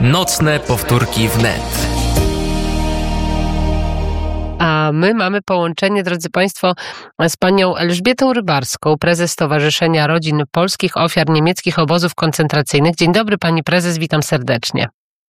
Nocne powtórki wnet. A my mamy połączenie, drodzy Państwo, z panią Elżbietą Rybarską, prezes Stowarzyszenia Rodzin Polskich Ofiar Niemieckich Obozów Koncentracyjnych. Dzień dobry, pani prezes, witam serdecznie.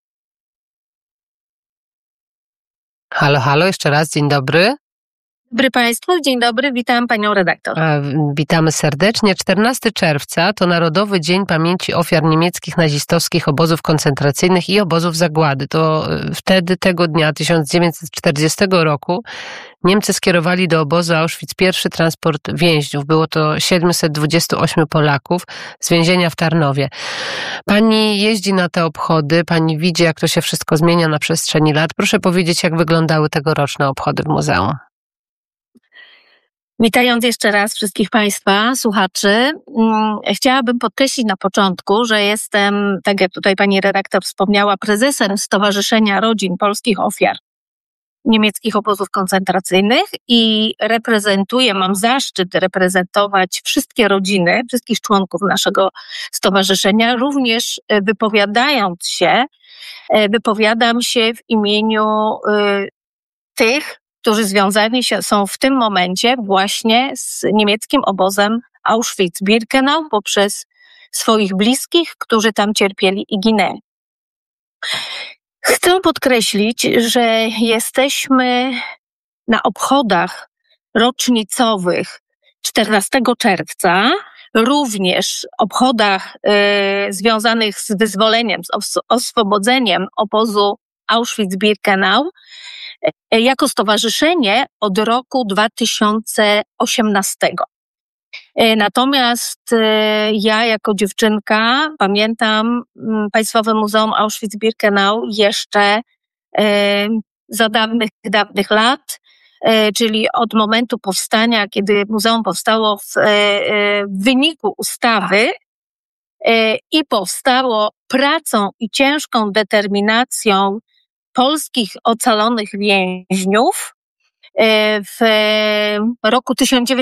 Halo, halo, jeszcze raz, dzień dobry. Dobry Państwu, dzień dobry, witam panią redaktor. Witamy serdecznie. 14 czerwca to Narodowy Dzień Pamięci Ofiar Niemieckich Nazistowskich Obozów Koncentracyjnych i Obozów Zagłady. To wtedy, tego dnia 1940 roku, Niemcy skierowali do obozu Auschwitz pierwszy transport więźniów. Było to 728 Polaków z więzienia w Tarnowie. Pani jeździ na te obchody, pani widzi, jak to się wszystko zmienia na przestrzeni lat. Proszę powiedzieć, jak wyglądały tegoroczne obchody w muzeum. Witając jeszcze raz wszystkich Państwa, słuchaczy, chciałabym podkreślić na początku, że jestem, tak jak tutaj pani redaktor wspomniała, prezesem Stowarzyszenia Rodzin Polskich Ofiar Niemieckich Obozów Koncentracyjnych i mam zaszczyt reprezentować wszystkie rodziny, wszystkich członków naszego stowarzyszenia, również wypowiadam się w imieniu tych, którzy związani są w tym momencie właśnie z niemieckim obozem Auschwitz-Birkenau poprzez swoich bliskich, którzy tam cierpieli i ginęli. Chcę podkreślić, że jesteśmy na obchodach rocznicowych 14 czerwca, również obchodach związanych z wyzwoleniem, z oswobodzeniem obozu Auschwitz-Birkenau, jako stowarzyszenie od roku 2018. Natomiast ja jako dziewczynka pamiętam Państwowe Muzeum Auschwitz-Birkenau jeszcze za dawnych lat, czyli od momentu powstania, kiedy muzeum powstało w wyniku ustawy i powstało pracą i ciężką determinacją polskich ocalonych więźniów w roku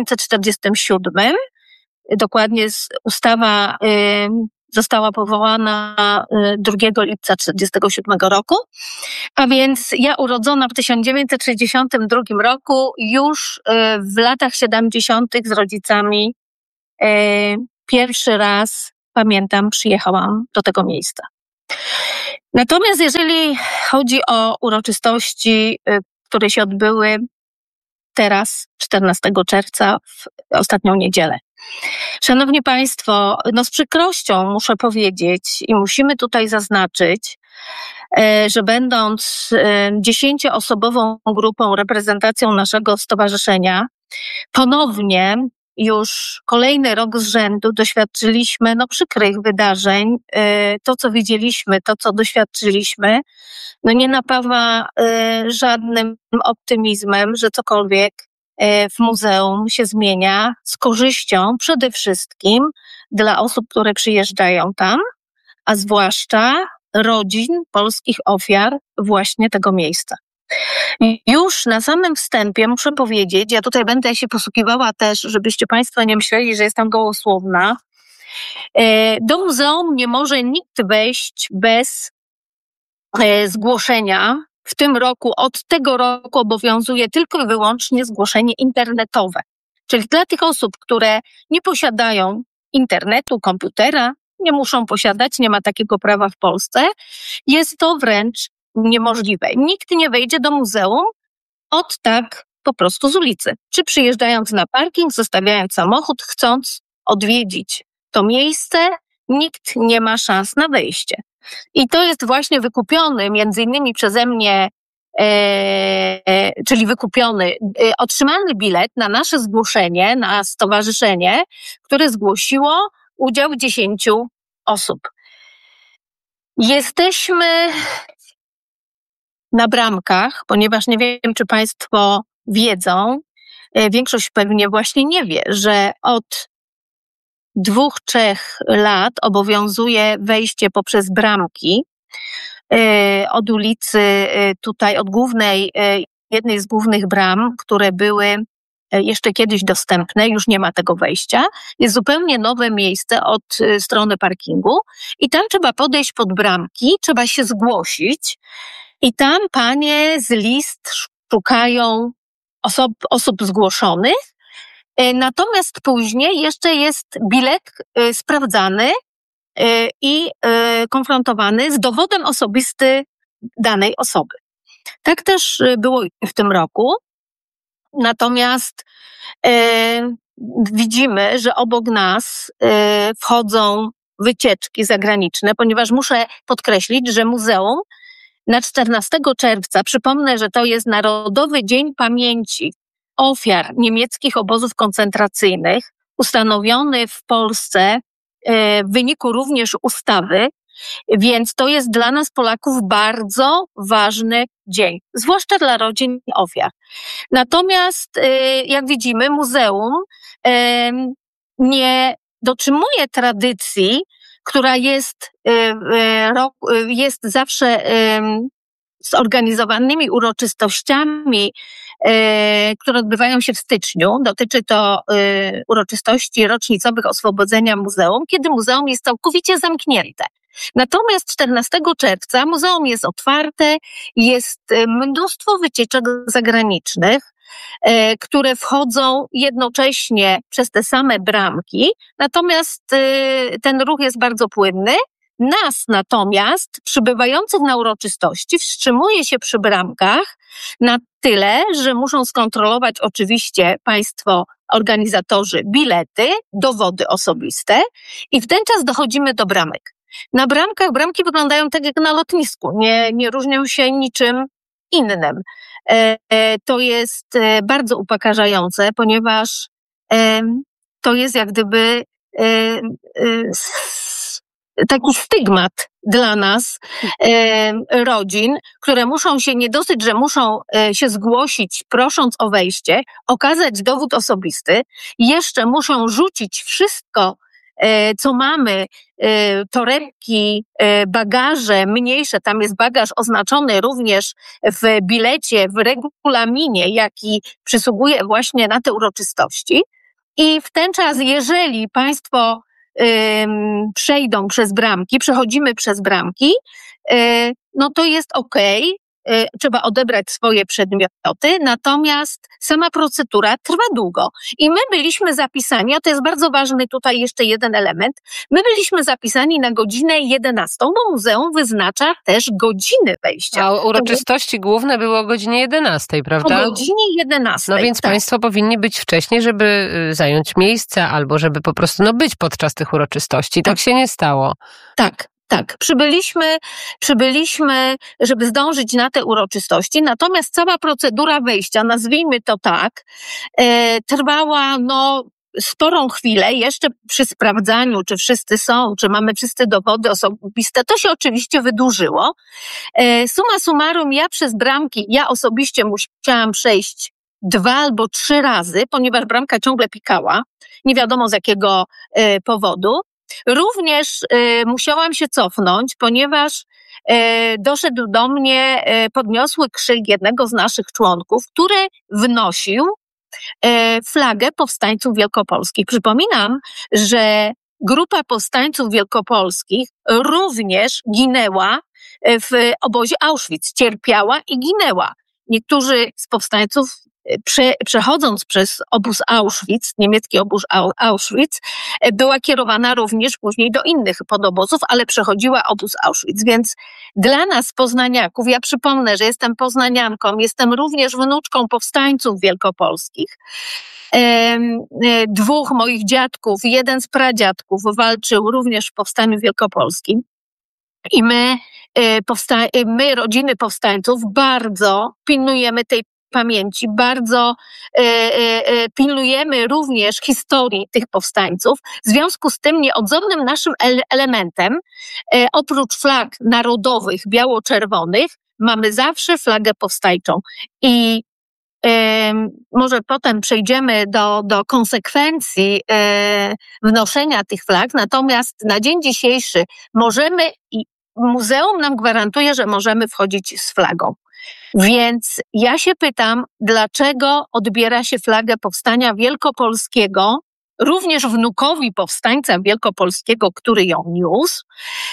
1947. Dokładnie ustawa została powołana 2 lipca 1947 roku, a więc ja urodzona w 1962 roku już w latach 70. z rodzicami pierwszy raz, pamiętam, przyjechałam do tego miejsca. Natomiast jeżeli chodzi o uroczystości, które się odbyły teraz, 14 czerwca, w ostatnią niedzielę. Szanowni Państwo, z przykrością muszę powiedzieć i musimy tutaj zaznaczyć, że będąc 10-osobową grupą, reprezentacją naszego stowarzyszenia, ponownie już kolejny rok z rzędu doświadczyliśmy przykrych wydarzeń. To, co widzieliśmy, to, co doświadczyliśmy, nie napawa żadnym optymizmem, że cokolwiek w muzeum się zmienia z korzyścią przede wszystkim dla osób, które przyjeżdżają tam, a zwłaszcza rodzin polskich ofiar właśnie tego miejsca. Już na samym wstępie muszę powiedzieć, ja tutaj będę się posługiwała też, żebyście Państwo nie myśleli, że jestem gołosłowna. Do muzeum nie może nikt wejść bez zgłoszenia. W tym roku, od tego roku obowiązuje tylko i wyłącznie zgłoszenie internetowe. Czyli dla tych osób, które nie posiadają internetu, komputera, nie muszą posiadać, nie ma takiego prawa w Polsce, jest to wręcz niemożliwe. Nikt nie wejdzie do muzeum tak po prostu z ulicy. Czy przyjeżdżając na parking, zostawiając samochód, chcąc odwiedzić to miejsce, nikt nie ma szans na wejście. I to jest właśnie wykupiony między innymi przeze mnie, otrzymany bilet na nasze zgłoszenie, na stowarzyszenie, które zgłosiło udział 10 osób. Jesteśmy na bramkach, ponieważ nie wiem, czy Państwo wiedzą, większość pewnie właśnie nie wie, że od 2-3 lat obowiązuje wejście poprzez bramki od ulicy, tutaj od głównej, jednej z głównych bram, które były jeszcze kiedyś dostępne, już nie ma tego wejścia. Jest zupełnie nowe miejsce od strony parkingu i tam trzeba podejść pod bramki, trzeba się zgłosić i tam panie z list szukają osób zgłoszonych. Natomiast później jeszcze jest bilet sprawdzany i konfrontowany z dowodem osobistym danej osoby. Tak też było w tym roku. Natomiast widzimy, że obok nas wchodzą wycieczki zagraniczne, ponieważ muszę podkreślić, że muzeum na 14 czerwca, przypomnę, że to jest Narodowy Dzień Pamięci Ofiar Niemieckich Obozów Koncentracyjnych, ustanowiony w Polsce w wyniku również ustawy, więc to jest dla nas Polaków bardzo ważny dzień, zwłaszcza dla rodzin ofiar. Natomiast, jak widzimy, muzeum nie dotrzymuje tradycji, która jest zawsze zorganizowanymi uroczystościami, które odbywają się w styczniu. Dotyczy to uroczystości rocznicowych oswobodzenia muzeum, kiedy muzeum jest całkowicie zamknięte. Natomiast 14 czerwca muzeum jest otwarte, jest mnóstwo wycieczek zagranicznych, które wchodzą jednocześnie przez te same bramki, natomiast ten ruch jest bardzo płynny. Nas natomiast, przybywających na uroczystości, wstrzymuje się przy bramkach na tyle, że muszą skontrolować oczywiście państwo organizatorzy bilety, dowody osobiste i w ten czas dochodzimy do bramek. Na bramkach bramki wyglądają tak jak na lotnisku, nie różnią się niczym innym. To jest bardzo upokarzające, ponieważ to jest jak gdyby taki stygmat dla nas, rodzin, które muszą się, nie dosyć, że muszą się zgłosić prosząc o wejście, okazać dowód osobisty, jeszcze muszą rzucić wszystko, co mamy, torebki, bagaże mniejsze, tam jest bagaż oznaczony również w bilecie, w regulaminie, jaki przysługuje właśnie na te uroczystości. I w ten czas, jeżeli państwo przejdą przez bramki, przechodzimy przez bramki, no to jest okej. Trzeba odebrać swoje przedmioty, natomiast sama procedura trwa długo. I my byliśmy zapisani, a to jest bardzo ważny tutaj jeszcze jeden element, my byliśmy zapisani na godzinę 11, bo muzeum wyznacza też godziny wejścia. A uroczystości główne były o godzinie 11, prawda? O godzinie 11. No więc tak. Państwo powinni być wcześniej, żeby zająć miejsce albo żeby po prostu być podczas tych uroczystości. Tak się nie stało. Tak, przybyliśmy, żeby zdążyć na te uroczystości, natomiast cała procedura wejścia, nazwijmy to tak, trwała sporą chwilę, jeszcze przy sprawdzaniu, czy wszyscy są, czy mamy wszyscy dowody osobiste, to się oczywiście wydłużyło. Summa summarum, ja osobiście musiałam przejść 2 albo 3 razy, ponieważ bramka ciągle pikała, nie wiadomo z jakiego powodu. Również musiałam się cofnąć, ponieważ doszedł do mnie podniosły krzyk jednego z naszych członków, który wnosił flagę powstańców wielkopolskich. Przypominam, że grupa powstańców wielkopolskich również ginęła w obozie Auschwitz, cierpiała i ginęła. Niektórzy z powstańców przechodząc przez obóz Auschwitz, niemiecki obóz Auschwitz, była kierowana również później do innych podobozów, ale przechodziła obóz Auschwitz. Więc dla nas, poznaniaków, ja przypomnę, że jestem poznanianką, jestem również wnuczką powstańców wielkopolskich. 2 moich dziadków, 1 z pradziadków walczył również w powstaniu wielkopolskim. I my, rodziny powstańców, bardzo pilnujemy tej pamięci, bardzo pilnujemy również historii tych powstańców. W związku z tym nieodzownym naszym elementem, oprócz flag narodowych, biało-czerwonych, mamy zawsze flagę powstańczą. I może potem przejdziemy do konsekwencji wnoszenia tych flag, natomiast na dzień dzisiejszy możemy i muzeum nam gwarantuje, że możemy wchodzić z flagą. Więc ja się pytam, dlaczego odbiera się flagę Powstania Wielkopolskiego, również wnukowi powstańca wielkopolskiego, który ją niósł,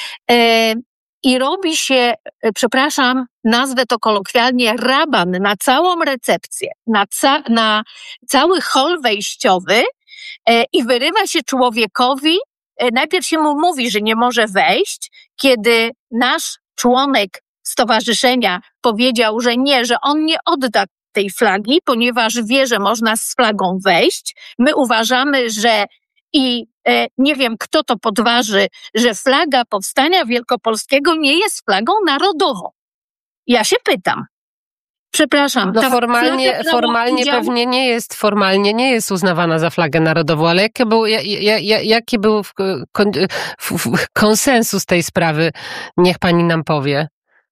i robi się, przepraszam, nazwę to kolokwialnie, raban na całą recepcję, na cały hol wejściowy, i wyrywa się człowiekowi, najpierw się mu mówi, że nie może wejść, kiedy nasz członek stowarzyszenia powiedział, że nie, że on nie odda tej flagi, ponieważ wie, że można z flagą wejść. My uważamy, że nie wiem, kto to podważy, że flaga Powstania Wielkopolskiego nie jest flagą narodową. Ja się pytam. Przepraszam. No formalnie pewnie nie jest uznawana za flagę narodową, ale jaki był konsensus tej sprawy? Niech pani nam powie.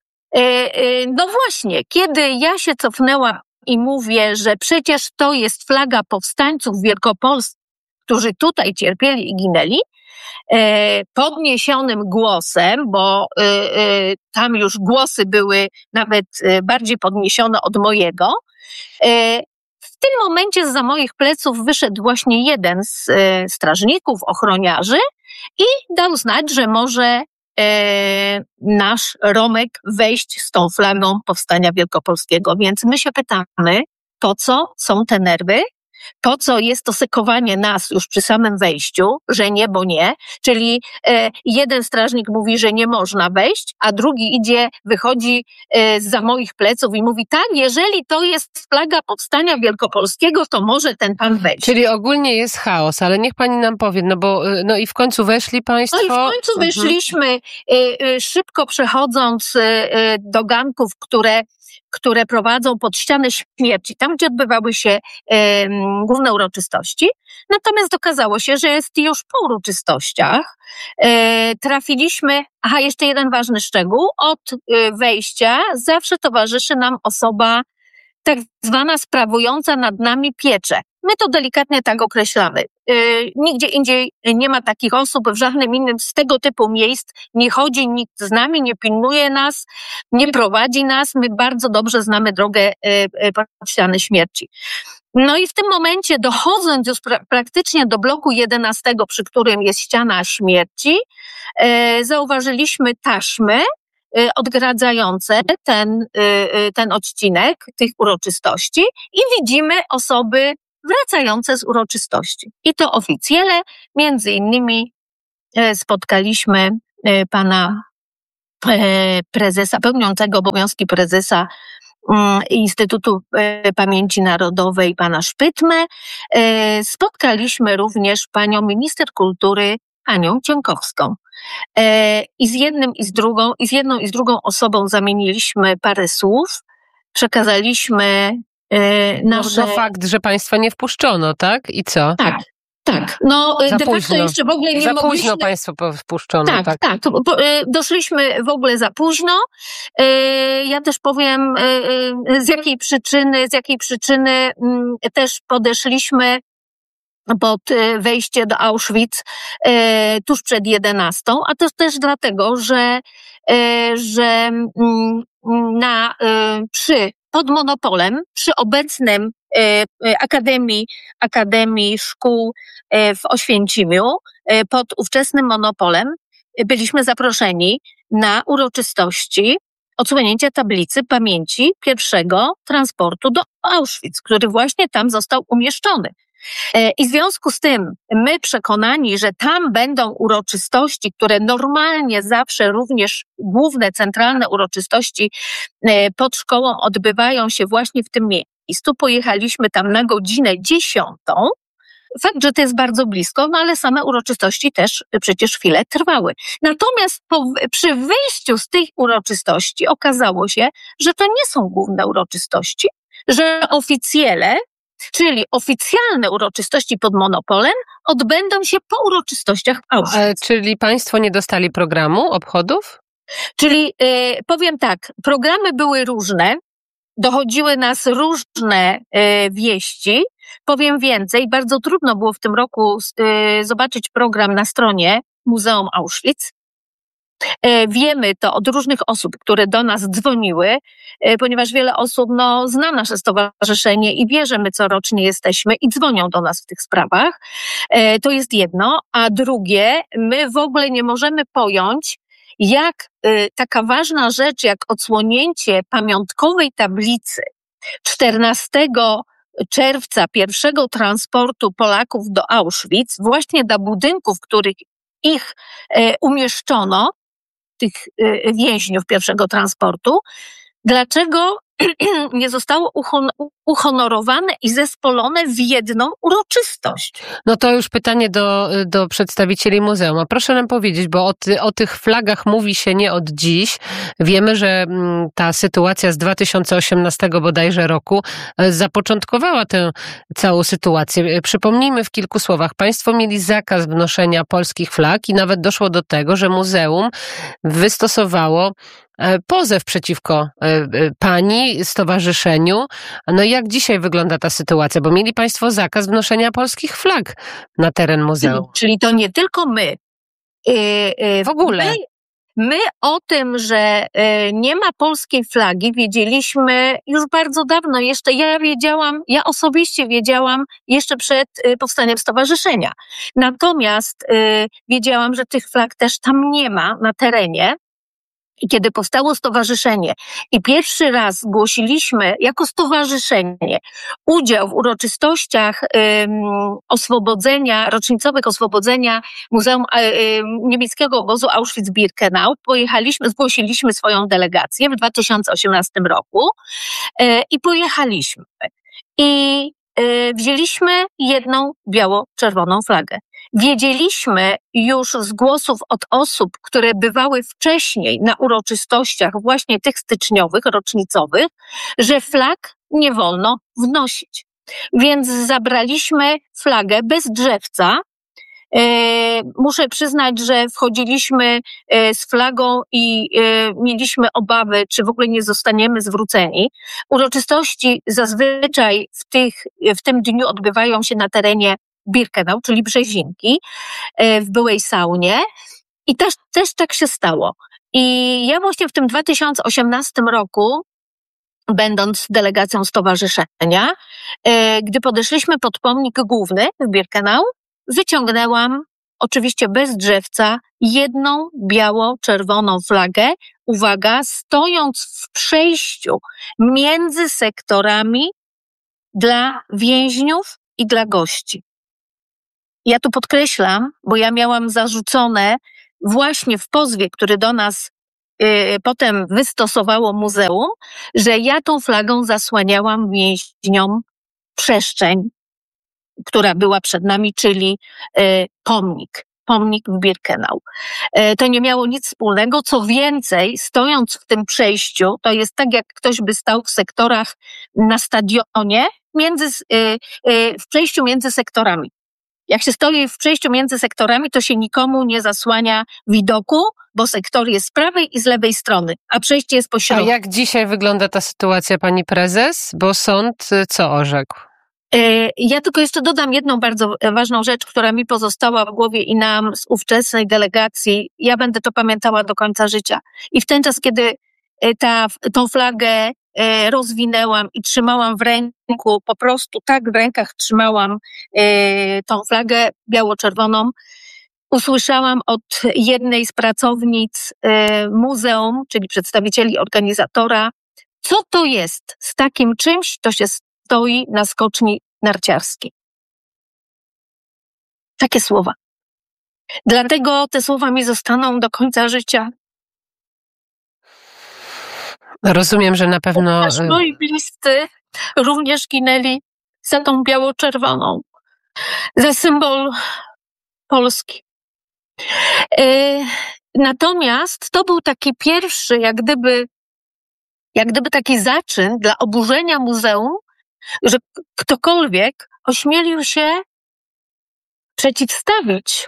No właśnie, kiedy ja się cofnęłam i mówię, że przecież to jest flaga powstańców wielkopolskich, którzy tutaj cierpieli i ginęli, podniesionym głosem, bo tam już głosy były nawet bardziej podniesione od mojego, w tym momencie zza moich pleców wyszedł właśnie jeden z strażników, ochroniarzy i dał znać, że może nasz Romek wejść z tą flagą Powstania Wielkopolskiego. Więc my się pytamy, po co są te nerwy? Po co jest to sekowanie nas już przy samym wejściu, że nie, bo nie, czyli jeden strażnik mówi, że nie można wejść, a drugi wychodzi zza moich pleców i mówi, tak, jeżeli to jest flaga Powstania Wielkopolskiego, to może ten pan wejść. Czyli ogólnie jest chaos, ale niech pani nam powie, no i w końcu weszli państwo? No i w końcu weszliśmy, szybko przechodząc do ganków, które prowadzą pod ścianę śmierci, tam gdzie odbywały się główne uroczystości. Natomiast okazało się, że jest już po uroczystościach. Trafiliśmy, jeszcze jeden ważny szczegół, od wejścia zawsze towarzyszy nam osoba tak zwana sprawująca nad nami pieczę. My to delikatnie tak określamy. Nigdzie indziej nie ma takich osób, w żadnym innym z tego typu miejsc nie chodzi nikt z nami, nie pilnuje nas, nie prowadzi nas. My bardzo dobrze znamy drogę pod ściany śmierci. No i w tym momencie, dochodząc już praktycznie do bloku 11, przy którym jest ściana śmierci, zauważyliśmy taśmy odgradzające ten odcinek tych uroczystości i widzimy osoby wracające z uroczystości. I to oficjele, między innymi spotkaliśmy pana prezesa, pełniącego obowiązki prezesa Instytutu Pamięci Narodowej, pana Szpytmę. Spotkaliśmy również panią minister kultury, Anią Cienkowską. I z jedną i z drugą osobą zamieniliśmy parę słów, przekazaliśmy nasze... No fakt, że państwa nie wpuszczono, tak? I co? Tak. No za de facto jeszcze w ogóle nie za mogliśmy... późno państwo wpuszczono. Tak. Doszliśmy w ogóle za późno. Ja też powiem, z jakiej przyczyny też podeszliśmy pod wejście do Auschwitz tuż przed 11, a to też dlatego, że pod monopolem, przy obecnym Akademii Szkół w Oświęcimiu, pod ówczesnym monopolem byliśmy zaproszeni na uroczystości odsłonięcia tablicy pamięci pierwszego transportu do Auschwitz, który właśnie tam został umieszczony. I w związku z tym my przekonani, że tam będą uroczystości, które normalnie zawsze również główne, centralne uroczystości pod szkołą odbywają się właśnie w tym miejscu. Pojechaliśmy tam na godzinę 10. Fakt, że to jest bardzo blisko, no ale same uroczystości też przecież chwilę trwały. Natomiast przy wyjściu z tych uroczystości okazało się, że to nie są główne uroczystości, że oficjele, czyli oficjalne uroczystości pod monopolem, odbędą się po uroczystościach w Auschwitz. Czyli państwo nie dostali programu obchodów? Czyli powiem tak, programy były różne, dochodziły nas różne wieści. Powiem więcej, bardzo trudno było w tym roku zobaczyć program na stronie Muzeum Auschwitz. Wiemy to od różnych osób, które do nas dzwoniły, ponieważ wiele osób zna nasze stowarzyszenie i wie, że my corocznie jesteśmy i dzwonią do nas w tych sprawach. To jest jedno. A drugie, my w ogóle nie możemy pojąć, jak taka ważna rzecz, jak odsłonięcie pamiątkowej tablicy 14 czerwca pierwszego transportu Polaków do Auschwitz, właśnie do budynków, w których ich umieszczono, tych więźniów pierwszego transportu, dlaczego nie zostało uhonorowane i zespolone w jedną uroczystość? No to już pytanie do przedstawicieli muzeum. A proszę nam powiedzieć, bo o tych flagach mówi się nie od dziś. Wiemy, że ta sytuacja z 2018 bodajże roku zapoczątkowała tę całą sytuację. Przypomnijmy w kilku słowach. Państwo mieli zakaz wnoszenia polskich flag i nawet doszło do tego, że muzeum wystosowało pozew przeciwko pani, stowarzyszeniu. No i jak dzisiaj wygląda ta sytuacja? Bo mieli państwo zakaz wnoszenia polskich flag na teren muzeum. Czyli to nie tylko my. W ogóle. My o tym, że nie ma polskiej flagi, wiedzieliśmy już bardzo dawno. Jeszcze ja osobiście wiedziałam jeszcze przed powstaniem stowarzyszenia. Natomiast wiedziałam, że tych flag też tam nie ma na terenie. I kiedy powstało stowarzyszenie i pierwszy raz zgłosiliśmy jako stowarzyszenie udział w uroczystościach rocznicowych oswobodzenia Muzeum Niemieckiego Obozu Auschwitz-Birkenau, zgłosiliśmy swoją delegację w 2018 roku i pojechaliśmy. I wzięliśmy jedną biało-czerwoną flagę. Wiedzieliśmy już z głosów od osób, które bywały wcześniej na uroczystościach właśnie tych styczniowych, rocznicowych, że flag nie wolno wnosić. Więc zabraliśmy flagę bez drzewca. Muszę przyznać, że wchodziliśmy z flagą i mieliśmy obawy, czy w ogóle nie zostaniemy zwróceni. Uroczystości zazwyczaj w tym dniu odbywają się na terenie Birkenau, czyli Brzezinki, w byłej saunie. I też tak się stało. I ja właśnie w tym 2018 roku, będąc delegacją stowarzyszenia, gdy podeszliśmy pod pomnik główny w Birkenau, wyciągnęłam, oczywiście bez drzewca, jedną biało-czerwoną flagę, uwaga, stojąc w przejściu między sektorami dla więźniów i dla gości. Ja tu podkreślam, bo ja miałam zarzucone właśnie w pozwie, który do nas potem wystosowało muzeum, że ja tą flagą zasłaniałam więźniom przestrzeń, która była przed nami, czyli pomnik w Birkenau. To nie miało nic wspólnego. Co więcej, stojąc w tym przejściu, to jest tak, jak ktoś by stał w sektorach na stadionie, w przejściu między sektorami. Jak się stoi w przejściu między sektorami, to się nikomu nie zasłania widoku, bo sektor jest z prawej i z lewej strony, a przejście jest po środku. A jak dzisiaj wygląda ta sytuacja, pani prezes? Bo sąd co orzekł? Ja tylko jeszcze dodam jedną bardzo ważną rzecz, która mi pozostała w głowie i nam z ówczesnej delegacji. Ja będę to pamiętała do końca życia. I w ten czas, kiedy tą flagę rozwinęłam i trzymałam w ręku, po prostu tak w rękach trzymałam tą flagę biało-czerwoną, usłyszałam od jednej z pracownic muzeum, czyli przedstawicieli organizatora, co to jest z takim czymś, to się stoi na skoczni narciarskiej. Takie słowa. Dlatego te słowa mi zostaną do końca życia. Rozumiem, że na pewno... Też moi bliscy również ginęli za tą biało-czerwoną, za symbol Polski. Natomiast to był taki pierwszy, jak gdyby taki zaczyn dla oburzenia muzeum, że ktokolwiek ośmielił się przeciwstawić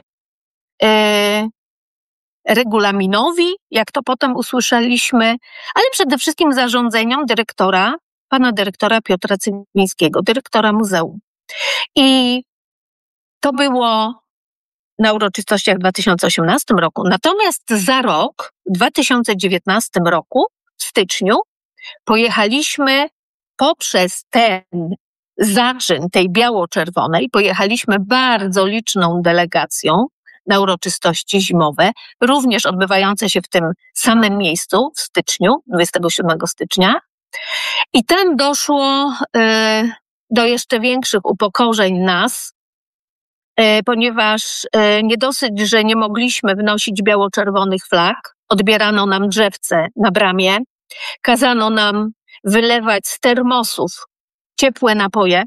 regulaminowi, jak to potem usłyszeliśmy, ale przede wszystkim zarządzeniom pana dyrektora Piotra Cywińskiego, dyrektora muzeum. I to było na uroczystościach w 2018 roku. Natomiast za rok, w 2019 roku, w styczniu, pojechaliśmy poprzez ten zaczyn tej biało-czerwonej, pojechaliśmy bardzo liczną delegacją na uroczystości zimowe, również odbywające się w tym samym miejscu w styczniu, 27 stycznia. I tam doszło do jeszcze większych upokorzeń nas, ponieważ nie dosyć, że nie mogliśmy wnosić biało-czerwonych flag, odbierano nam drzewce na bramie, kazano nam wylewać z termosów ciepłe napoje,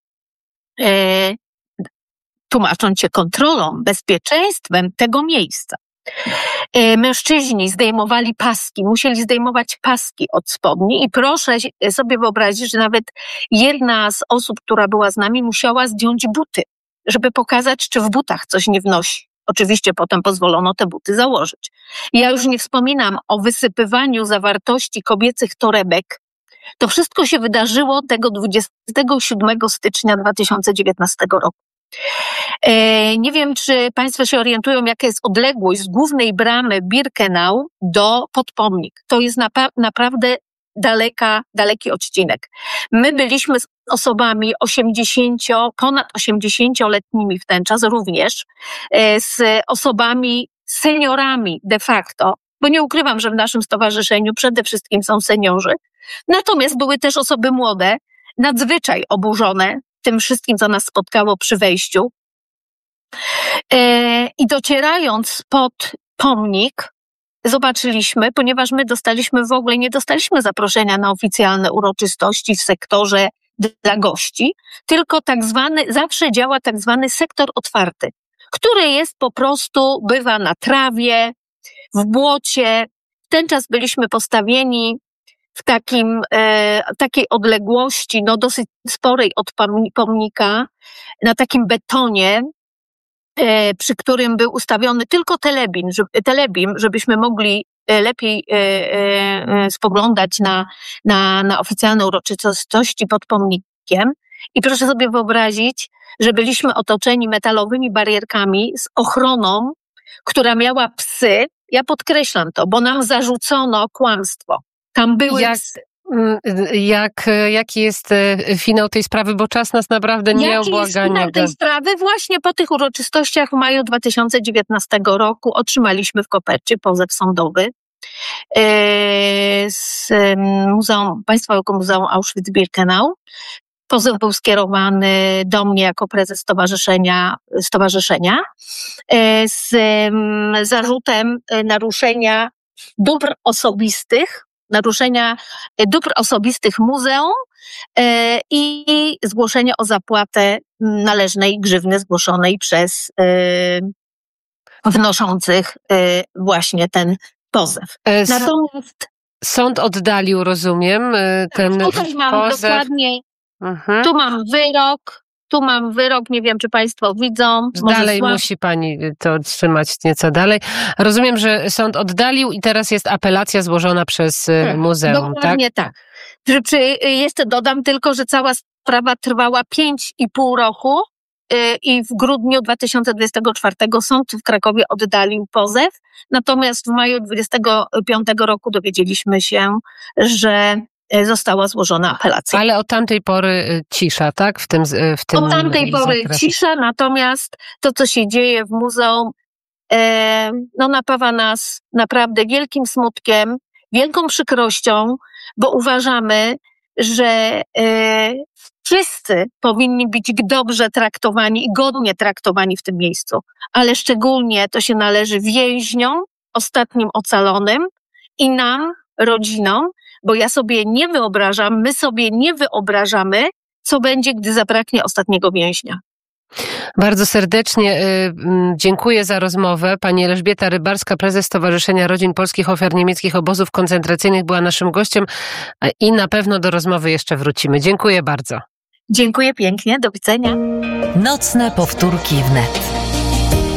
tłumacząc się kontrolą, bezpieczeństwem tego miejsca. Mężczyźni zdejmowali paski, musieli zdejmować paski od spodni i proszę sobie wyobrazić, że nawet jedna z osób, która była z nami, musiała zdjąć buty, żeby pokazać, czy w butach coś nie wnosi. Oczywiście potem pozwolono te buty założyć. Ja już nie wspominam o wysypywaniu zawartości kobiecych torebek. To wszystko się wydarzyło tego 27 stycznia 2019 roku. Nie wiem, czy Państwo się orientują, jaka jest odległość z głównej bramy Birkenau do Podpomnik. To jest naprawdę daleki odcinek. My byliśmy z osobami ponad 80-letnimi w ten czas również, z osobami seniorami de facto, bo nie ukrywam, że w naszym stowarzyszeniu przede wszystkim są seniorzy. Natomiast były też osoby młode, nadzwyczaj oburzone tym wszystkim, co nas spotkało przy wejściu. I docierając pod pomnik, zobaczyliśmy, ponieważ my nie dostaliśmy zaproszenia na oficjalne uroczystości w sektorze dla gości, tylko zawsze działa tak zwany sektor otwarty, który jest po prostu, bywa na trawie, w błocie. W ten czas byliśmy postawieni w takiej odległości, dosyć sporej od pomnika, na takim betonie, przy którym był ustawiony tylko telebim, żebyśmy mogli lepiej spoglądać na oficjalne uroczystości pod pomnikiem. I proszę sobie wyobrazić, że byliśmy otoczeni metalowymi barierkami z ochroną, która miała psy. Ja podkreślam to, bo nam zarzucono kłamstwo. Tam były psy. Jaki jest finał tej sprawy, bo czas nas naprawdę nie obłagania. Jaki jest finał tej sprawy? Właśnie po tych uroczystościach w maju 2019 roku otrzymaliśmy w kopercie pozew sądowy z Państwowego Muzeum Auschwitz-Birkenau. Pozew był skierowany do mnie jako prezes stowarzyszenia z zarzutem naruszenia dóbr osobistych muzeum i zgłoszenia o zapłatę należnej grzywny zgłoszonej przez wnoszących właśnie ten pozew. Natomiast sąd oddalił, rozumiem, ten tutaj mam pozew. Dokładnie, tu mam wyrok, nie wiem, czy Państwo widzą. Dalej musi Pani to trzymać nieco dalej. Rozumiem, że sąd oddalił i teraz jest apelacja złożona przez muzeum, dokładnie tak? Jeszcze dodam tylko, że cała sprawa trwała 5,5 roku i w grudniu 2024 sąd w Krakowie oddalił pozew, natomiast w maju 2025 roku dowiedzieliśmy się, że została złożona apelacja. Ale od tamtej pory cisza, tak? W tym od tamtej pory cisza, natomiast to, co się dzieje w muzeum, napawa nas naprawdę wielkim smutkiem, wielką przykrością, bo uważamy, że wszyscy powinni być dobrze traktowani i godnie traktowani w tym miejscu, ale szczególnie to się należy więźniom, ostatnim ocalonym i nam, rodzinom, bo my sobie nie wyobrażamy, co będzie, gdy zabraknie ostatniego więźnia. Bardzo serdecznie dziękuję za rozmowę. Pani Elżbieta Rybarska, prezes Stowarzyszenia Rodzin Polskich Ofiar Niemieckich Obozów Koncentracyjnych, była naszym gościem i na pewno do rozmowy jeszcze wrócimy. Dziękuję bardzo. Dziękuję pięknie, do widzenia. Nocne powtórki wnet.